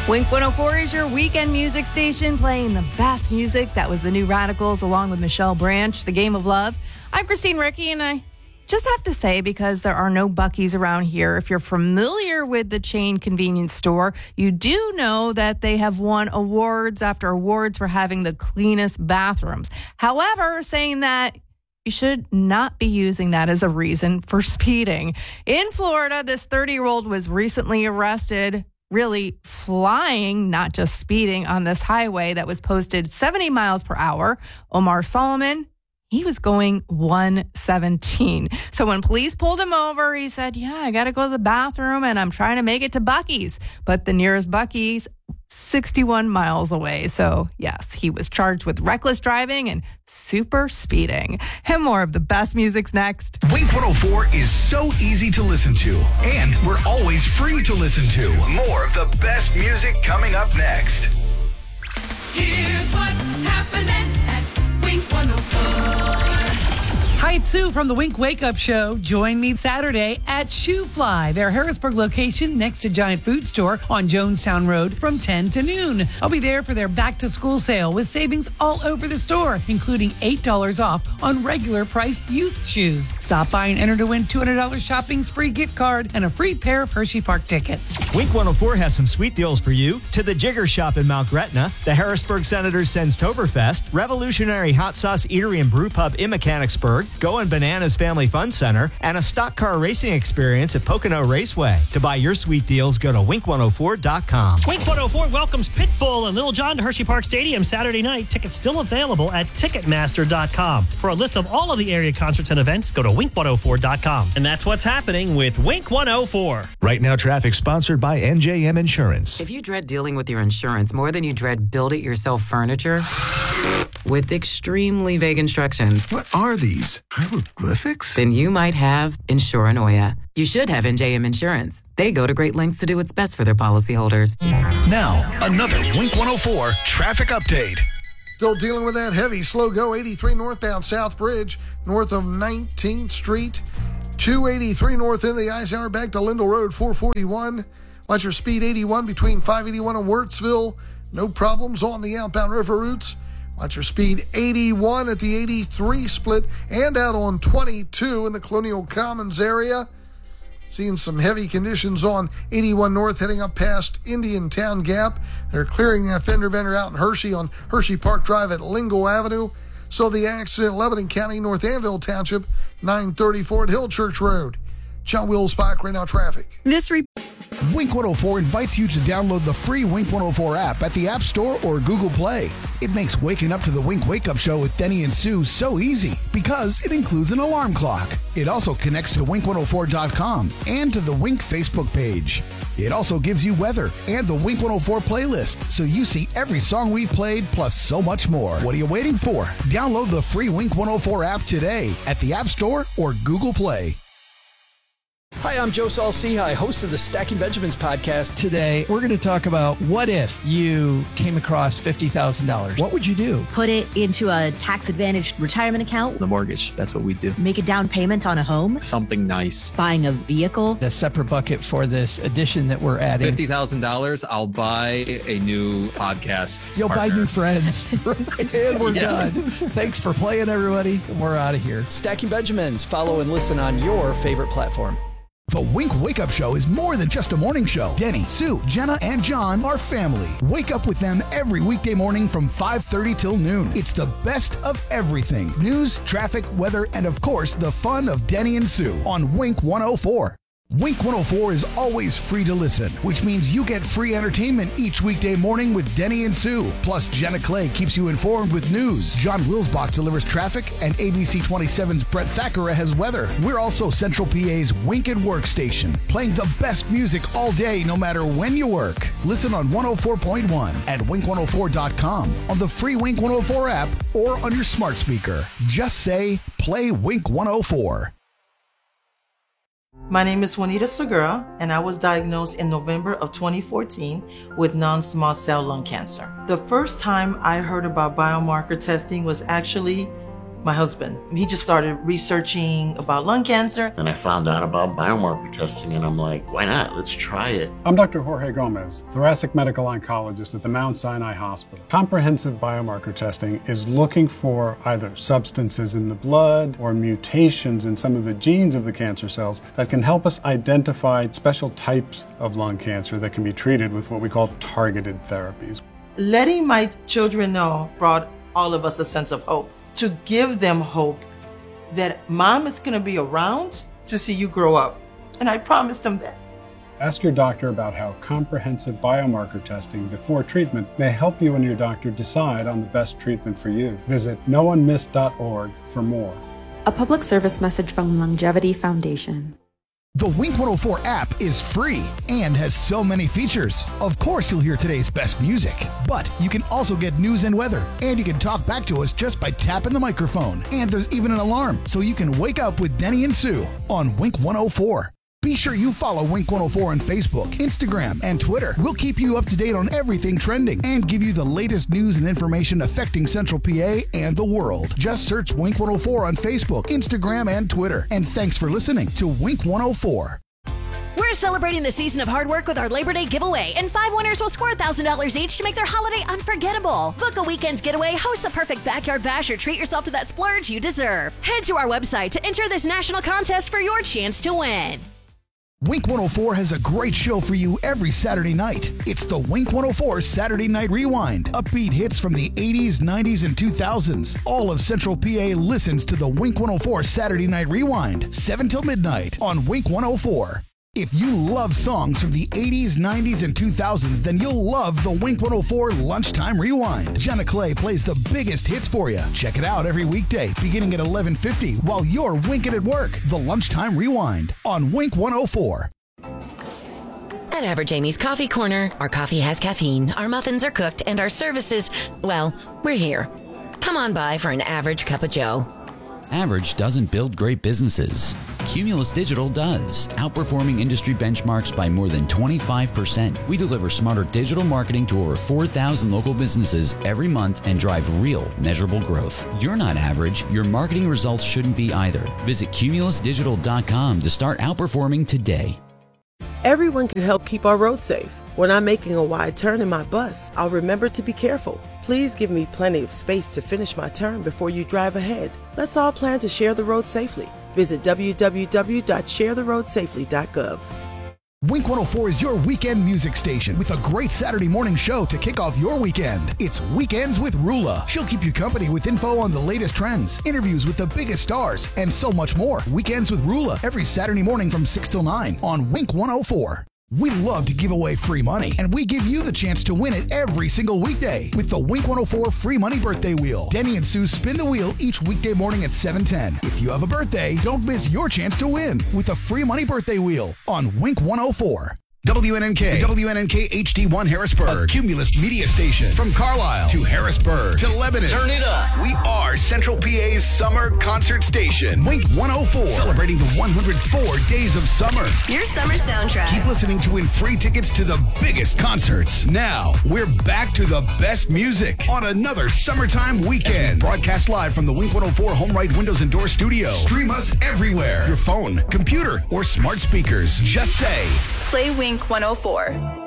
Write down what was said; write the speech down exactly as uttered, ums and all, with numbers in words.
Wink one oh four is your weekend music station, playing the best music. That was the New Radicals along with Michelle Branch, The Game of Love. I'm Christine Ricky, and I just have to say, because there are no Buc-ee's around here, if you're familiar with the chain convenience store, you do know that they have won awards after awards for having the cleanest bathrooms. However, saying that, you should not be using that as a reason for speeding. In Florida, this thirty-year-old was recently arrested, really flying, not just speeding, on this highway that was posted seventy miles per hour. Omar Solomon, he was going one seventeen. So when police pulled him over, he said, yeah, I got to go to the bathroom and I'm trying to make it to Buc-ee's. But the nearest Buc-ee's, sixty-one miles away. So yes, he was charged with reckless driving and super speeding. And more of the best music's next. Wink one oh four is so easy to listen to, and we're always free to listen to. More of the best music coming up next. Here's what's happening at Wink one oh four. Hi, it's Sue from the Wink Wake Up Show. Join me Saturday at Shoe Fly, their Harrisburg location next to Giant Food Store on Jonestown Road from ten to noon. I'll be there for their back-to-school sale with savings all over the store, including eight dollars off on regular priced youth shoes. Stop by and enter to win two hundred dollars shopping spree gift card and a free pair of Hershey Park tickets. Wink one oh four has some sweet deals for you. To the Jigger Shop in Mount Gretna, the Harrisburg Senators sends Toberfest, Revolutionary Hot Sauce Eatery and Brew Pub in Mechanicsburg, Going Bananas Family Fun Center, and a stock car racing experience at Pocono Raceway. To buy your sweet deals, go to wink one oh four dot com. Wink one oh four welcomes Pitbull and Lil Jon to Hershey Park Stadium Saturday night. Tickets still available at ticketmaster dot com. For a list of all of the area concerts and events, go to wink one oh four dot com. And that's what's happening with Wink one oh four. Right Now Traffic, sponsored by N J M Insurance. If you dread dealing with your insurance more than you dread build-it-yourself furniture, with extremely vague instructions. What are these? Hieroglyphics? Then you might have Insuranoia. You should have N J M Insurance. They go to great lengths to do what's best for their policyholders. Now, another Wink one oh four traffic update. Still dealing with that heavy slow go. eighty-three northbound South Bridge, north of nineteenth Street. two eighty-three north in the Eisenhower back to Lindell Road, four forty-one. Watch your speed eighty-one between five eighty-one and Wirtsville. No problems on the outbound river routes. Watch your speed eighty-one at the eighty-three split and out on twenty-two in the Colonial Commons area. Seeing some heavy conditions on eighty-one north heading up past Indian Town Gap. They're clearing that fender bender out in Hershey on Hershey Park Drive at Lingle Avenue. So the accident in Lebanon County, North Anvil Township, nine thirty-four at Hill Church Road. John Wills, Spike, right now traffic. This re- Wink one oh four invites you to download the free Wink one oh four app at the App Store or Google Play. It makes waking up to the Wink Wake Up Show with Denny and Sue so easy because it includes an alarm clock. It also connects to wink one oh four dot com and to the Wink Facebook page. It also gives you weather and the Wink one oh four playlist, so you see every song we've played plus so much more. What are you waiting for? Download the free Wink one oh four app today at the App Store or Google Play. Hi, I'm Joe Saul-Sehy, host of the Stacking Benjamins podcast. Today, we're going to talk about what if you came across fifty thousand dollars. What would you do? Put it into a tax-advantaged retirement account. The mortgage, that's what we do. Make a down payment on a home. Something nice. Buying a vehicle. A separate bucket for this addition that we're adding. fifty thousand dollars, I'll buy a new podcast You'll partner. buy new friends. And we're Yeah. done. Thanks for playing, everybody. We're out of here. Stacking Benjamins. Follow and listen on your favorite platform. The Wink Wake Up Show is more than just a morning show. Denny, Sue, Jenna, and John are family. Wake up with them every weekday morning from five thirty till noon. It's the best of everything. News, traffic, weather, and of course, the fun of Denny and Sue on Wink one oh four. Wink one oh four is always free to listen, which means you get free entertainment each weekday morning with Denny and Sue. Plus, Jenna Clay keeps you informed with news. John Wilsbach delivers traffic, and A B C twenty-seven's Brett Thackeray has weather. We're also Central P A's Wink and Work station, playing the best music all day, no matter when you work. Listen on one oh four point one at wink one oh four dot com, on the free Wink one oh four app, or on your smart speaker. Just say, play Wink one oh four. My name is Juanita Segura, and I was diagnosed in November of twenty fourteen with non-small cell lung cancer. The first time I heard about biomarker testing was actually my husband. He just started researching about lung cancer. And I found out about biomarker testing, and I'm like, why not? Let's try it. I'm Doctor Jorge Gomez, thoracic medical oncologist at the Mount Sinai Hospital. Comprehensive biomarker testing is looking for either substances in the blood or mutations in some of the genes of the cancer cells that can help us identify special types of lung cancer that can be treated with what we call targeted therapies. Letting my children know brought all of us a sense of hope. To give them hope that mom is going to be around to see you grow up. And I promised them that. Ask your doctor about how comprehensive biomarker testing before treatment may help you and your doctor decide on the best treatment for you. Visit no one missed dot org for more. A public service message from Longevity Foundation. The Wink one oh four app is free and has so many features. Of course, you'll hear today's best music, but you can also get news and weather, and you can talk back to us just by tapping the microphone. And there's even an alarm, so you can wake up with Denny and Sue on Wink one oh four. Be sure you follow Wink one oh four on Facebook, Instagram, and Twitter. We'll keep you up to date on everything trending and give you the latest news and information affecting Central P A and the world. Just search Wink one oh four on Facebook, Instagram, and Twitter. And thanks for listening to Wink one oh four. We're celebrating the season of hard work with our Labor Day giveaway, and five winners will score one thousand dollars each to make their holiday unforgettable. Book a weekend getaway, host the perfect backyard bash, or treat yourself to that splurge you deserve. Head to our website to enter this national contest for your chance to win. Wink one oh four has a great show for you every Saturday night. It's the Wink one oh four Saturday Night Rewind. Upbeat hits from the eighties, nineties, and two thousands. All of Central P A listens to the Wink one oh four Saturday Night Rewind, seven till midnight on Wink one oh four. If you love songs from the eighties, nineties, and two thousands, then you'll love the Wink one oh four Lunchtime Rewind. Jenna Clay plays the biggest hits for you. Check it out every weekday, beginning at eleven fifty, while you're winking at work. The Lunchtime Rewind on Wink one oh four. At Average Amy's Coffee Corner, our coffee has caffeine, our muffins are cooked, and our services, well, we're here. Come on by for an average cup of joe. Average doesn't build great businesses. Cumulus Digital does, outperforming industry benchmarks by more than twenty-five percent. We deliver smarter digital marketing to over four thousand local businesses every month and drive real, measurable growth. You're not average. Your marketing results shouldn't be either. Visit cumulus digital dot com to start outperforming today. Everyone can help keep our roads safe. When I'm making a wide turn in my bus, I'll remember to be careful. Please give me plenty of space to finish my turn before you drive ahead. Let's all plan to share the road safely. Visit w w w dot share the road safely dot gov. Wink one oh four is your weekend music station with a great Saturday morning show to kick off your weekend. It's Weekends with Rula. She'll keep you company with info on the latest trends, interviews with the biggest stars, and so much more. Weekends with Rula every Saturday morning from six till nine on Wink one oh four. We love to give away free money, and we give you the chance to win it every single weekday with the Wink one oh four Free Money Birthday Wheel. Denny and Sue spin the wheel each weekday morning at seven ten. If you have a birthday, don't miss your chance to win with the Free Money Birthday Wheel on Wink one oh four. W N N K, W N N K H D one Harrisburg, a Cumulus media station. From Carlisle to Harrisburg to Lebanon. Turn it up. We are Central P A's summer concert station. Wink one oh four, celebrating the one hundred four days of summer. Your summer soundtrack. Keep listening to win free tickets to the biggest concerts. Now, we're back to the best music on another summertime weekend. Broadcast live from the Wink one oh four Home Right Windows and Door studio. Stream us everywhere. Your phone, computer, or smart speakers. Just say, play Wink one oh four.